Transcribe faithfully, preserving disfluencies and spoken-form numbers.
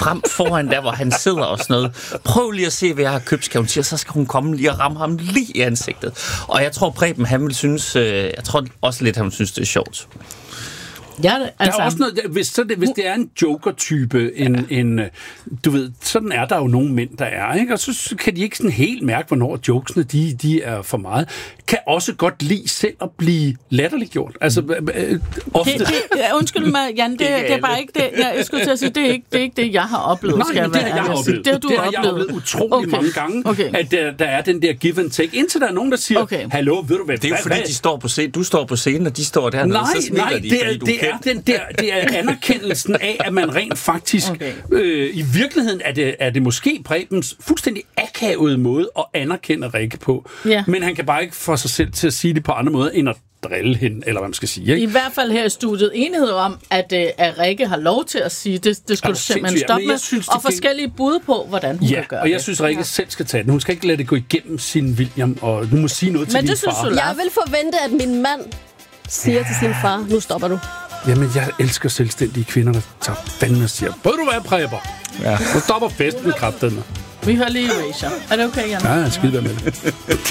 frem foran der, hvor han sidder og sådan noget. Prøv lige at se, hvad jeg har købt, skal hun sige, så skal hun komme lige og ramme ham lige i ansigtet. Og jeg tror, Preben, han vil synes, øh, jeg tror også lidt, han vil synes, det er sjovt. Ja, altså, der er også noget, hvis, så det, hvis det er en joker-type, en, ja. en, du ved, sådan er der jo nogle mænd, der er, ikke? Og så kan de ikke sådan helt mærke, hvornår jokesene, de, de er for meget. Kan også godt lide selv at blive latterliggjort. Altså, øh, ofte... Det, det, undskyld mig, Jan, det, det er bare ikke det, jeg, jeg skulle til at sige, det er ikke det, er ikke det jeg har oplevet. Nej, skal det har jeg, jeg oplevet. Det har du det har oplevet. jeg oplevet utrolig okay. mange gange, okay. at der, der er den der give and take. Indtil der er nogen, der siger, okay. hallo, ved du hvad? Det er jo fordi, de står på scenen, du står på scenen, og de står dernede, nej, så smiler nej, de, det er, fordi du det er den der, det er anerkendelsen af, at man rent faktisk, okay. øh, i virkeligheden er det, er det måske Prebens fuldstændig akavede måde at anerkende Rikke på. Ja. Men han kan bare ikke få sig selv til at sige det på andre måder, end at drille hende, eller hvad man skal sige. Ikke? I hvert fald her i studiet enighed om, at, at Rikke har lov til at sige, det, det skal du simpelthen stoppe med, synes, og forskellige bud på, hvordan hun ja, kan gøre det. og jeg synes, Rikke ja. selv skal tage den. Hun skal ikke lade det gå igennem sin William, og nu må sige noget Men til din synes far. Du, jeg vil forvente, at min mand siger ja. til sin far, nu stopper du. Jamen, jeg elsker selvstændige kvinder, der tager fandme og siger, bør du være præber? Ja. Nu stopper festen, kraften. Vi hører lige Erasure. Er det okay, Jan? Ja, skide være med det.